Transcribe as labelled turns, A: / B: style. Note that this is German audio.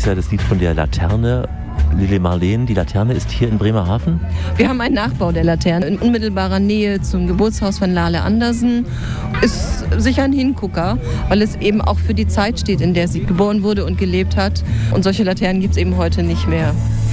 A: ja das Lied von der Laterne. Lili Marleen, die Laterne ist hier in Bremerhaven?
B: Wir haben einen Nachbau der Laterne in unmittelbarer Nähe zum Geburtshaus von Lale Andersen. Ist sicher ein Hingucker, weil es eben auch für die Zeit steht, in der sie geboren wurde und gelebt hat. Und solche Laternen gibt es eben heute nicht mehr.